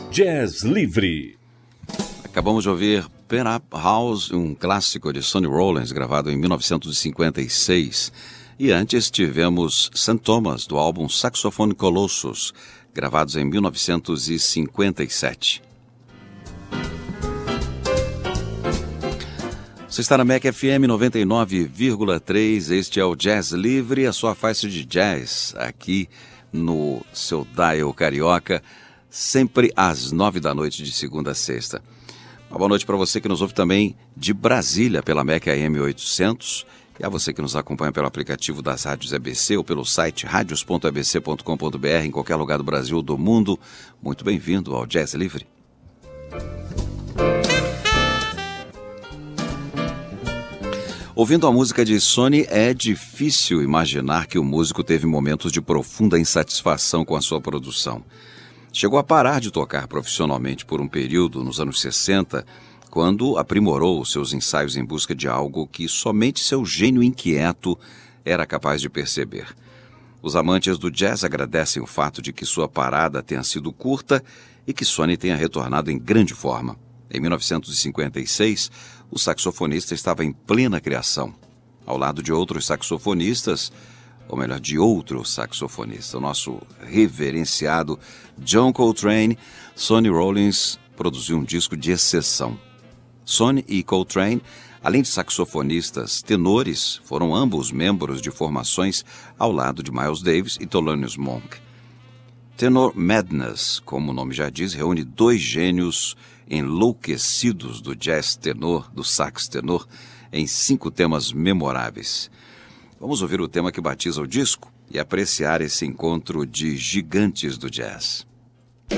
Jazz Livre. Acabamos de ouvir Pen Up House, um clássico de Sonny Rollins, gravado em 1956. E antes tivemos St. Thomas, do álbum Saxophone Colossus, gravados em 1957. Você está na MEC FM 99,3, este é o Jazz Livre, a sua faixa de jazz, aqui no seu dial carioca, sempre às 9 da noite, de segunda a sexta. Uma boa noite para você que nos ouve também de Brasília, pela MEC AM 800, e a você que nos acompanha pelo aplicativo das rádios EBC ou pelo site radios.ebc.com.br, em qualquer lugar do Brasil ou do mundo. Muito bem-vindo ao Jazz Livre. Ouvindo a música de Sonny, é difícil imaginar que o músico teve momentos de profunda insatisfação com a sua produção. Chegou a parar de tocar profissionalmente por um período nos anos 60, quando aprimorou seus ensaios em busca de algo que somente seu gênio inquieto era capaz de perceber. Os amantes do jazz agradecem o fato de que sua parada tenha sido curta e que Sonny tenha retornado em grande forma. Em 1956, o saxofonista estava em plena criação. Ao lado de outros saxofonistas, ou melhor, de outro saxofonista, o nosso reverenciado John Coltrane, Sonny Rollins produziu um disco de exceção. Sonny e Coltrane, além de saxofonistas tenores, foram ambos membros de formações ao lado de Miles Davis e Thelonious Monk. Tenor Madness, como o nome já diz, reúne dois gênios enlouquecidos do jazz tenor, do sax tenor, em 5 temas memoráveis. Vamos ouvir o tema que batiza o disco e apreciar esse encontro de gigantes do jazz.